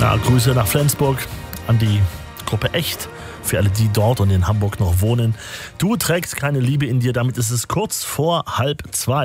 Ja, Grüße nach Flensburg an die Gruppe Echt. Für alle, die dort und in Hamburg noch wohnen. Du trägst keine Liebe in dir, damit ist es kurz vor 1:30.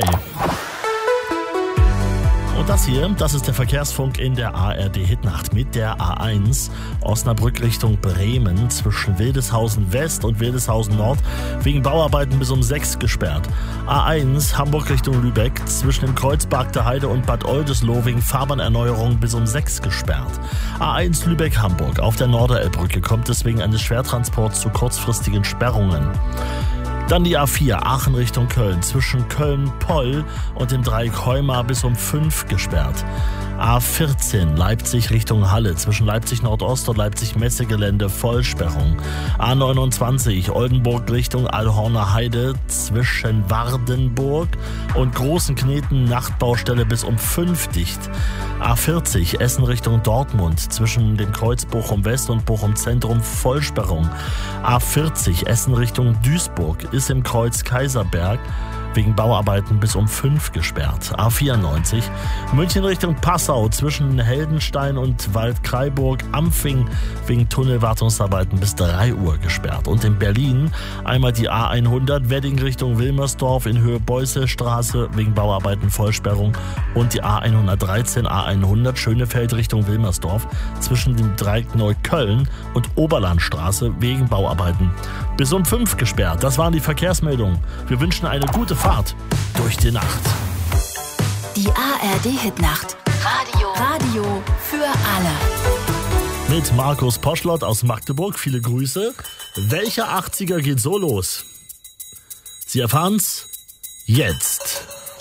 Und das hier, das ist der Verkehrsfunk in der ARD-Hitnacht mit der A1 Osnabrück Richtung Bremen zwischen Wildeshausen West und Wildeshausen Nord wegen Bauarbeiten bis um 6 gesperrt. A1 Hamburg Richtung Lübeck zwischen dem Kreuzberg der Heide und Bad Oldesloe wegen Fahrbahnerneuerung bis um 6 gesperrt. A1 Lübeck-Hamburg auf der Norderelbbrücke kommt es wegen eines Schwertransports zu kurzfristigen Sperrungen. Dann die A4 Aachen Richtung Köln zwischen Köln-Poll und dem Dreieck Heumar bis um 5 gesperrt. A14 Leipzig Richtung Halle zwischen Leipzig Nordost und Leipzig Messegelände Vollsperrung. A29 Oldenburg Richtung Allhorner Heide zwischen Wardenburg und Großenkneten Nachtbaustelle bis um 5 dicht. A40 Essen Richtung Dortmund zwischen dem Kreuz Bochum West und Bochum Zentrum Vollsperrung. A40 Essen Richtung Duisburg ist im Kreuz Kaiserberg wegen Bauarbeiten bis um 5 gesperrt. A94 München Richtung Passau zwischen Heldenstein und Waldkraiburg-Ampfing wegen Tunnelwartungsarbeiten bis 3 Uhr gesperrt. Und in Berlin einmal die A100 Wedding Richtung Wilmersdorf in Höhe Beusselstraße wegen Bauarbeiten Vollsperrung und die A113 A100 Schönefeld Richtung Wilmersdorf zwischen dem Dreieck Neukölln und Oberlandstraße wegen Bauarbeiten bis um 5 gesperrt. Das waren die Verkehrsmeldungen. Wir wünschen eine gute Fahrt durch die Nacht. Die ARD-Hitnacht. Radio für alle. Mit Markus Poschlott aus Magdeburg. Viele Grüße. Welcher 80er geht so los? Sie erfahren's jetzt.